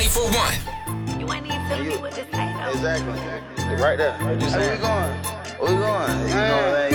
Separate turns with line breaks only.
for one.
You ain't even telling me what this ain't.
Exactly. Right there. What you saying? Where we going? Where we going? You know,